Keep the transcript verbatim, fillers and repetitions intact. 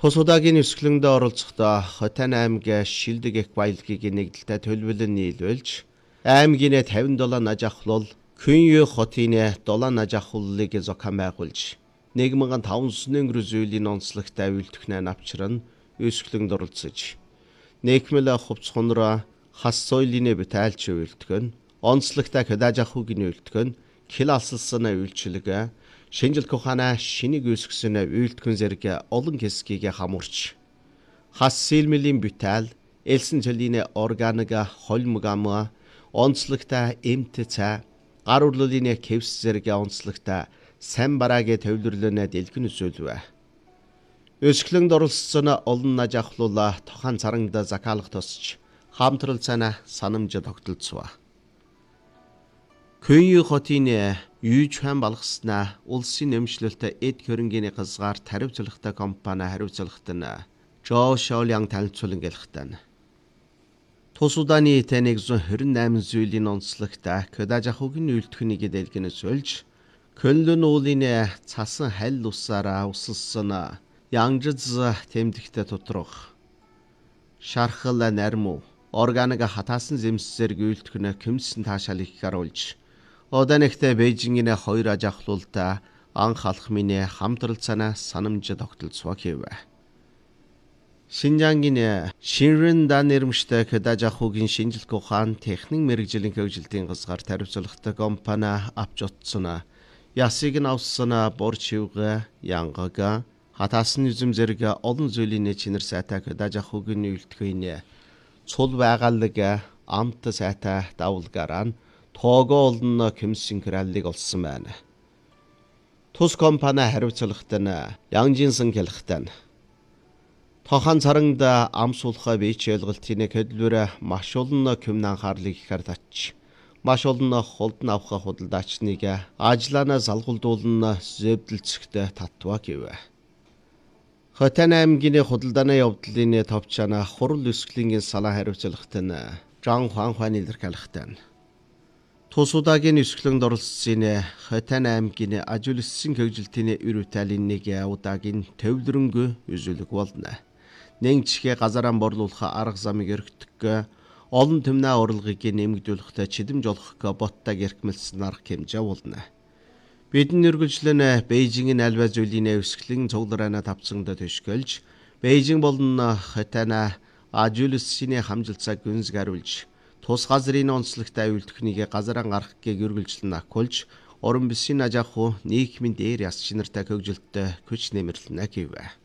Тус удаагийн өсгөлөндөө оролцохдоо Хотын аймгийн шилдэг их баялагын нэгдэлтэй төлөвлөн нийлүүлж аймгийн тавин долоо аж ахуйл Күнью хотын долоо аж ахуйлыг зохион байгуулж нэг мянган таван сүнэн зүйлийн онцлогтой үйлдвэрнээ навчран өсгөлөнд оролцож нийгмэл хувц хонроо хас соёлын бүтээлч үйлдвэр онцлогтой аж ахуйн үйлдвэр кил алсалсан үйлчлэг шинжлэх ухааны шинийг үүсгэсэн үйлдвэрийн зэрэг олон хэсгийг хамуурч хас сэлмэлийн бүтээл элсэн цэлийн органик холмгам онцлогтой эмт цай гар урлалын кевс зэрэг онцлогтой сайн бараагийн төвлөрлөнө дэлгэн өсөлвэ. Өсгөлөнд оролцсон олон аж ахуйлаа тохан царангад закаалах тусч хамтрал цаана санамж тогтолцов. Күнью хотын юучхан балгаснаа улсын нэмшлэлтэй эд хөрөнгөний газгаар таривчлахтай компани хариуцлагат нь Жоо Шоолянг танилцуулан гэлхтэн. Тус удааны нэг зуун хорин найман зүйлийн онцлогтой аж ахуйн үйлдвэрийг дэлгэнэс олж Көнлөн уулын цасан хал усаараа усалсан янгжз тэмдэгтэй тутрах шархал нарму органик хатаасан зэмсээр үйлдвэрнэ көмсөн таашаал их харуулж оданэгтэй Бээжингийн хоёр аж ахуйлтай анх алхмын хамтрал цаана санамж тогтолцоо гэв. Шинжангийн Шинрэнда нэрмжтэй аж ахуйн шинжилгээ ухаан техник мэрэгжлийн хөгжилтийн газгаар таривчлахтай компани авч утсан ясыг нь авсан борчивга янгага хатаасан үзэм зэрэг олон зүйлийн чинэр сайтай аж ахуйн үйлдвэрийн цул байгаалаг амт сайтай давлгараа тоого олон кемсэн краллыг олсон байна. Тус компани хариуцлагат нь Янжинсан хэлхтэн. Тохан царангад амсуулахаа бийч ойлголтын хөдөлгөөр маш олон көмн анхаарлыг ихэр татж маш олон холдон авах худалдаачныг ажлаанаа залгуулдуулна зэвдэлцэхтэй татваа гэв. Хотын аймгийн худалдааны явдлын товчаана хурал өсгөлийн салаа хариуцлагат нь Жан Хуан Хуан илэрхийлэхтэн. Тус удаагийн өсгөлөнд оролцсон Хотын аймгийн ажуулсан хөгжилтийн ür бүтээлийн нэг удаагийн төвлөрөнгө үзүүлэг болно. Нэгчгээ газараа борлуулах арга замыг өргөдөх олон төмнөө урлагийг нэмэгдүүлэхдээ чидэмж олох боттой гэрхмэлсэн арга хэмжээ болно. Бидний үргэлжлэн Бээжингийн альва зүйлийн өсгөлийн цуглараана тавцсанд төшгөлж Бээжин болон Хотын ажуулсан хамжилтсаа гүнзг харуулж тус газрын онцлогтой үйлдвэрийг газараа гаргахыг үргэлжлэн акулж орон бисийн аж ахуй нийгмийн дээр яс чинартай хөгжилтөд хүч нэмэрлэнэ гэв.